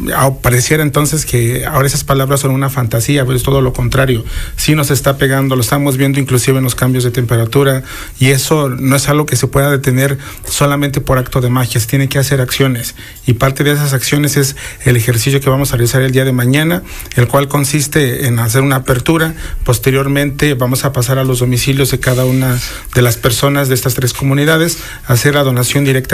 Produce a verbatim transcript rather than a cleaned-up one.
pareciera entonces que ahora esas palabras son una fantasía, pero es todo lo contrario. Sí nos está pegando, lo estamos viendo inclusive en los cambios de temperatura, y eso no es algo que se pueda detener solamente por acto de magia, se tiene que hacer acciones, y parte de esas acciones es el ejercicio que vamos a realizar el día de mañana, el cual consiste en hacer una apertura. Posteriormente vamos a pasar a los domicilios de cada una de las personas de estas tres comunidades, a hacer la donación directa